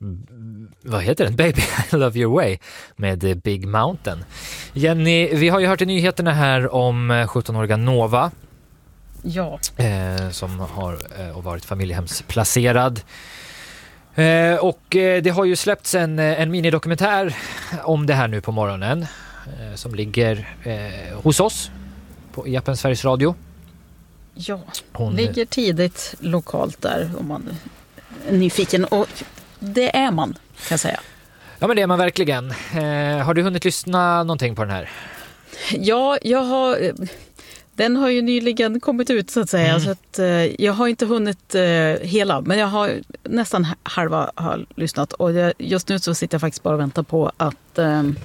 vad heter den? Baby I Love Your Way med Big Mountain. Jenny, vi har ju hört i nyheterna här om 17-åriga Nova. Ja. Som har varit familjehemsplacerad. Och det har ju släppts en minidokumentär om det här nu på morgonen som ligger hos oss i appen Sveriges Radio. Ja, hon ligger tidigt lokalt där om man är nyfiken, och det är man, kan jag säga. Ja, men det är man verkligen. Har du hunnit lyssna någonting på den här? Ja, den har ju nyligen kommit ut så att säga, så att jag har inte hunnit hela, men jag har nästan halva har lyssnat, och just nu så sitter jag faktiskt bara och väntar på att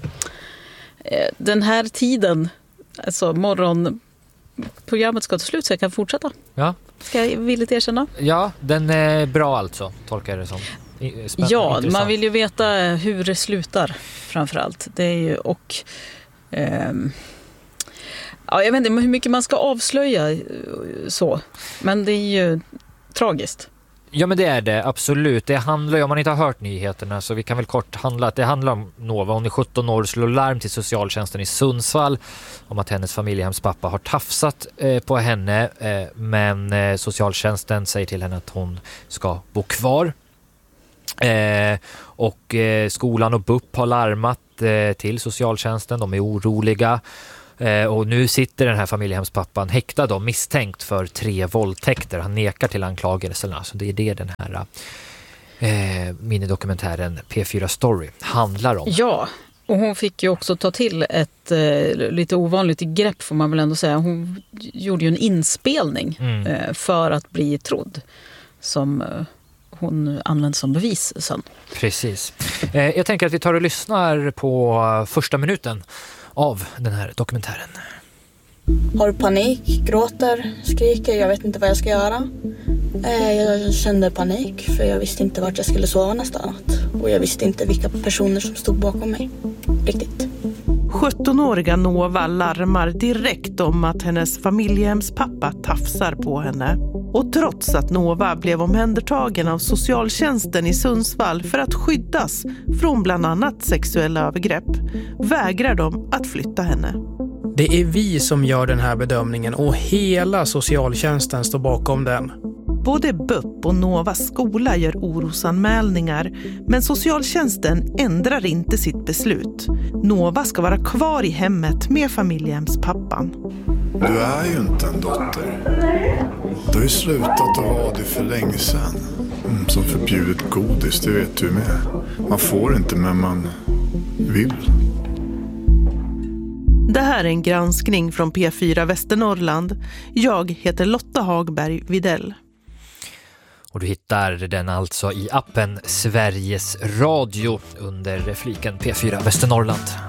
den här tiden, alltså morgonprogrammet ska ta slut så jag kan fortsätta. Ja. Ska jag villigt erkänna? Ja, den är bra alltså, tolkar jag det som. Ja, intressant. Man vill ju veta hur det slutar framförallt. Det är ju, och ja, jag vet inte hur mycket man ska avslöja så, men det är ju tragiskt. Ja, men det är det, absolut. Det handlar ju, om man inte har hört nyheterna så vi kan väl kort handla att det handlar om Nova. Hon är 17 år och slår larm till socialtjänsten i Sundsvall om att hennes familjehemspappa har tafsat på henne, men socialtjänsten säger till henne att hon ska bo kvar. Och skolan och BUP har larmat till socialtjänsten, de är oroliga. Och nu sitter den här familjehemspappan häktad och misstänkt för 3 våldtäkter. Han nekar till anklagelserna. Så det är det den här minidokumentären P4 Story handlar om. Ja, och hon fick ju också ta till ett lite ovanligt grepp, får man väl ändå säga. Hon gjorde ju en inspelning för att bli trodd, som hon använde som bevis sen. Precis. Jag tänker att vi tar och lyssnar på första minuten av den här dokumentären. Har panik, gråter, skriker, jag vet inte vad jag ska göra. Jag kände panik för jag visste inte vart jag skulle sova nästa natt. Och jag visste inte vilka personer som stod bakom mig. Riktigt. 17-åriga Nova larmar direkt om att hennes familjehemspappa tafsar på henne. Och trots att Nova blev omhändertagen av socialtjänsten i Sundsvall för att skyddas från bland annat sexuella övergrepp, vägrar de att flytta henne. Det är vi som gör den här bedömningen och hela socialtjänsten står bakom den. Både BUP och Novas skola gör orosanmälningar, men socialtjänsten ändrar inte sitt beslut. Nova ska vara kvar i hemmet med familjehemspappan. Du är ju inte en dotter. Du har ju slutat att vara det för länge sedan. Som förbjudet godis, det vet du med. Man får inte, men man vill. Det här är en granskning från P4 Västernorrland. Jag heter Lotta Hagberg Videll. Och du hittar den alltså i appen Sveriges Radio under fliken P4 Västernorrland.